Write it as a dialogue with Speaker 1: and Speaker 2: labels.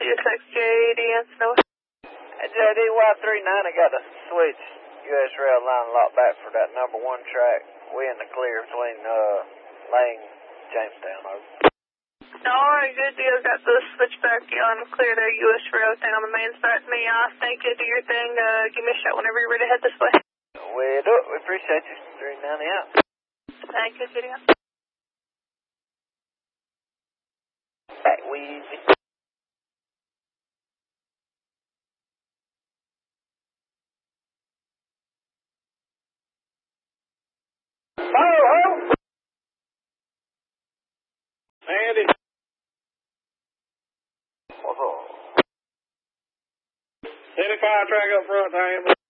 Speaker 1: CSX-JDN Snow.
Speaker 2: JDY39, I got to switch US rail line a lot back for that number 1 track. We in the clear between Lang, Jamestown, over.
Speaker 1: Alright, good deal. Got the switchback on clear to US rail thing on the main side. Me off. Thank you. Do your thing. Give me a shot whenever you're ready to head this way.
Speaker 2: We do it. We appreciate you. 390 out.
Speaker 1: Thank you, JDN.
Speaker 2: Back wheezy. Ho! Andy. What's up?
Speaker 3: 85 track up front, I am.